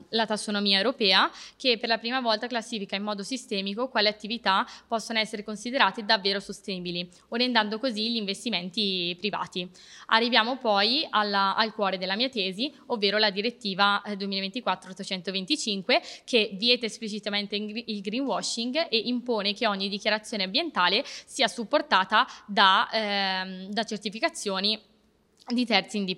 la tassonomia europea, che per la prima volta classifica in modo sistemico quali attività possono essere considerate davvero sostenibili, orientando così gli investimenti privati. Arriviamo poi al cuore della mia tesi, ovvero la direttiva 2024-825, che vieta esplicitamente il greenwashing e impone che ogni dichiarazione ambientale sia supportata da certificazioni di terzi indipendenti.